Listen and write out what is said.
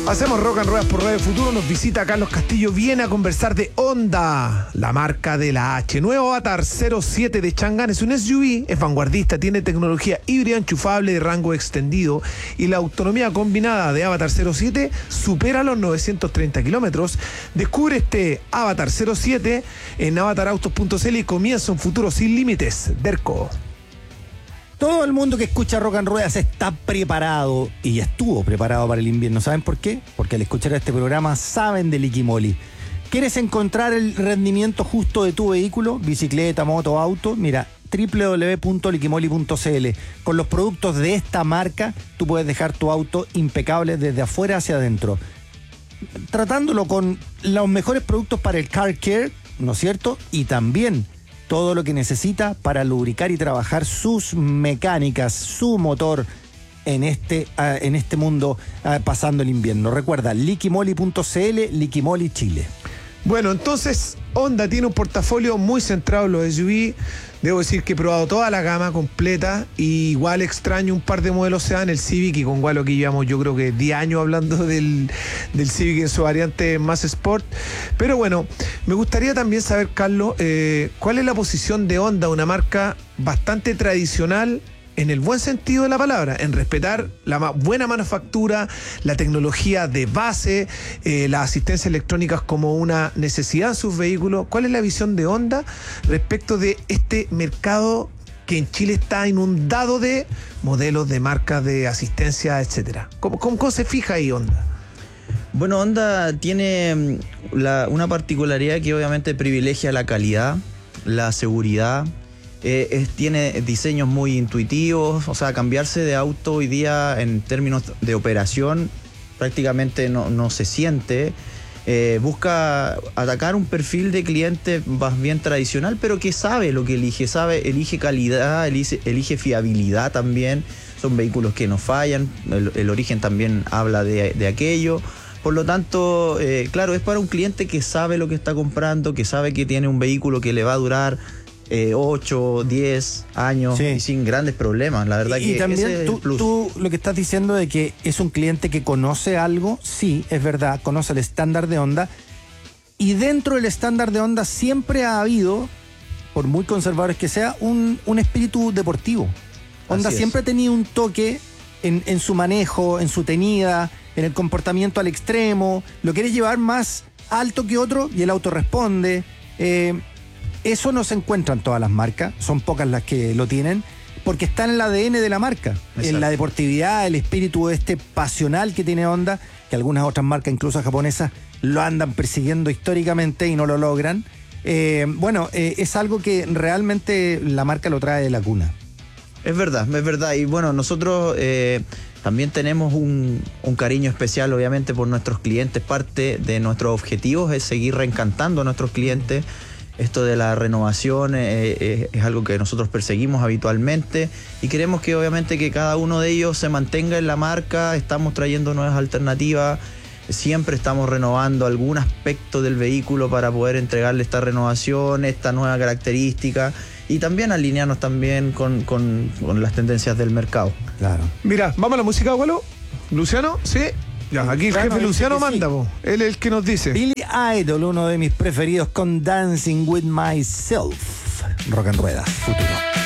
Hacemos Rock and Ruedas por Radio Futuro. Nos visita Carlos Castillo. Viene a conversar de Honda, la marca de la H. Nuevo Avatar 07 de Chang'an. Es un SUV, es vanguardista, tiene tecnología híbrida enchufable de rango extendido y la autonomía combinada de Avatar 07 supera los 930 kilómetros. Descubre este Avatar 07 en avatarautos.cl y comienza un futuro sin límites. Derco. Todo el mundo que escucha Rock and Ruedas está preparado y estuvo preparado para el invierno. ¿Saben por qué? Porque al escuchar este programa saben de Liquimoli. ¿Quieres encontrar el rendimiento justo de tu vehículo, bicicleta, moto, auto? Mira, www.liquimoli.cl. Con los productos de esta marca, tú puedes dejar tu auto impecable desde afuera hacia adentro. Tratándolo con los mejores productos para el car care, ¿no es cierto? Y también todo lo que necesita para lubricar y trabajar sus mecánicas, su motor en este mundo pasando el invierno. Recuerda, liquimoli.cl, Liquimoli Chile. Bueno, entonces Honda tiene un portafolio muy centrado en los SUV. Debo decir que he probado toda la gama completa y igual extraño un par de modelos sedán, el Civic, y con Gualo que llevamos yo creo que 10 años hablando del Civic en su variante más Sport. Pero bueno, me gustaría también saber, Carlos, ¿cuál es la posición de Honda, una marca bastante tradicional en el buen sentido de la palabra, en respetar la buena manufactura, la tecnología de base, las asistencias electrónicas como una necesidad en sus vehículos? ¿Cuál es la visión de Honda respecto de este mercado que en Chile está inundado de modelos de marcas de asistencia, etcétera? ¿Cómo se fija ahí Honda? Bueno, Honda tiene una particularidad que obviamente privilegia la calidad, la seguridad. Tiene diseños muy intuitivos, o sea, cambiarse de auto hoy día en términos de operación prácticamente no se siente. Busca atacar un perfil de cliente más bien tradicional, pero que sabe lo que elige, elige calidad, elige fiabilidad también. Son vehículos que no fallan, el origen también habla de aquello. Por lo tanto, claro, es para un cliente que sabe lo que está comprando, que sabe que tiene un vehículo que le va a durar 8, 10 años, sí, y sin grandes problemas. La verdad que también ese es el plus. Tú lo que estás diciendo de que es un cliente que conoce algo, sí, es verdad, conoce el estándar de Honda, y dentro del estándar de Honda siempre ha habido, por muy conservadores que sea, un espíritu deportivo. Honda siempre ha tenido un toque en su manejo, en su tenida, en el comportamiento al extremo. Lo quieres llevar más alto que otro y el auto responde. Eso no se encuentra en todas las marcas, son pocas las que lo tienen, porque está en el ADN de la marca. Exacto. En la deportividad, el espíritu pasional que tiene Honda, que algunas otras marcas, incluso japonesas, lo andan persiguiendo históricamente y no lo logran. Es algo que realmente la marca lo trae de la cuna. Es verdad. Y bueno, nosotros también tenemos un cariño especial, obviamente, por nuestros clientes. Parte de nuestros objetivos es seguir reencantando a nuestros clientes. Esto de la renovación es algo que nosotros perseguimos habitualmente y queremos que obviamente que cada uno de ellos se mantenga en la marca. Estamos trayendo nuevas alternativas, siempre estamos renovando algún aspecto del vehículo para poder entregarle esta renovación, esta nueva característica y también alinearnos también con las tendencias del mercado. Claro. Mira, ¿vamos a la música, Gualo? ¿Luciano? ¿Sí? Ya, aquí el jefe Luciano manda, sí. Él es el que nos dice. Billy Idol, uno de mis preferidos, con Dancing With Myself. Rock and Ruedas, futuro.